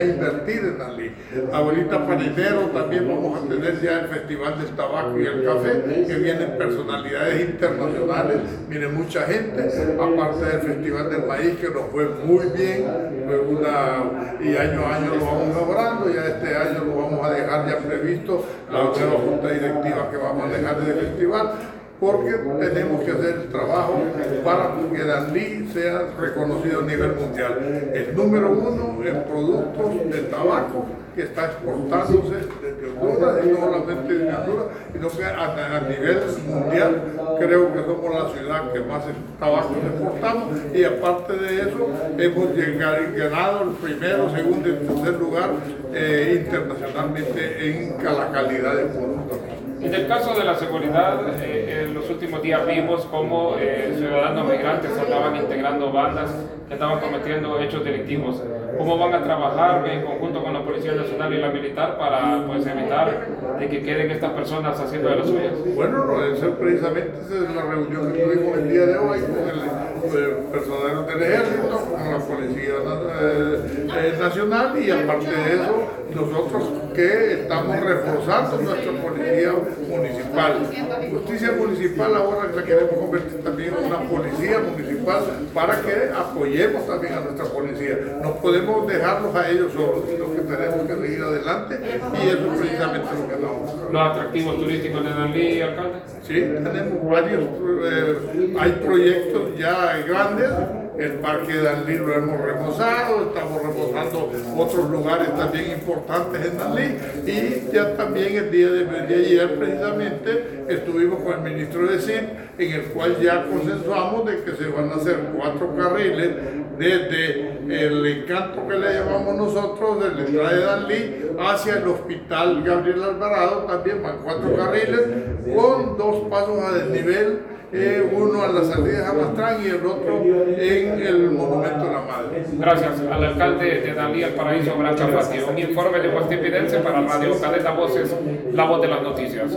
invertir en Danlí. Abuelita Parinero, también vamos a tener ya el Festival del Tabaco y el Café, que vienen personalidades internacionales, viene mucha gente, aparte del Festival del Maíz, que nos fue muy bien, y año a año lo vamos mejorando. Ya este año lo vamos a dejar ya previsto la nueva junta directiva que vamos a dejar del festival, porque tenemos que hacer el trabajo para que Danlí sea reconocido a nivel mundial. El número 1 en productos de tabaco que está exportándose desde Honduras, y no solamente desde Honduras, sino que a nivel mundial creo que somos la ciudad que más tabaco exportamos, y aparte de eso hemos ganado el primero, segundo y tercer lugar internacionalmente en la calidad de productos. En el caso de la seguridad, en los últimos días vimos cómo ciudadanos migrantes andaban integrando bandas que estaban cometiendo hechos delictivos. ¿Cómo van a trabajar en conjunto con la Policía Nacional y la Militar para evitar de que queden estas personas haciendo de las suyas? Bueno, eso precisamente es la reunión que tuvimos el día de hoy con el personal del Ejército, con la Policía Nacional, y aparte de eso, nosotros que estamos reforzando nuestra policía municipal. Justicia municipal ahora la queremos convertir también en una policía municipal para que apoyemos también a nuestra policía. No podemos dejarlos a ellos solos, sino que tenemos que seguir adelante, y eso es precisamente lo que estamos. ¿Los atractivos turísticos de Danlí, alcalde? Sí, tenemos varios, hay proyectos ya grandes. El Parque de Danlí lo hemos remozado, estamos remozando otros lugares también importantes en Danlí, y ya también el día de ayer precisamente estuvimos con el ministro de CID, en el cual ya consensuamos de que se van a hacer 4 carriles desde el Encanto que le llamamos nosotros, de la entrada de Danlí hacia el Hospital Gabriel Alvarado. También van 4 carriles con 2 pasos a desnivel, uno a la salida de Jamastrán y el otro en el Monumento a la Madre. Gracias al alcalde de Danlí, El Paraíso, Brancha Fati. Un informe de Westin Pidense para Radio Cadena Voces, la voz de las noticias.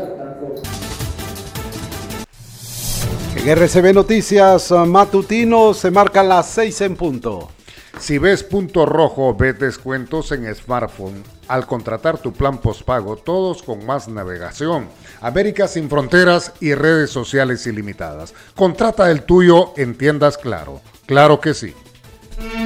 En RCB Noticias Matutino se marcan las 6 en punto. Si ves punto rojo, ves descuentos en smartphone. Al contratar tu plan postpago, todos con más navegación, América sin fronteras y redes sociales ilimitadas. Contrata el tuyo en tiendas Claro. Claro que sí.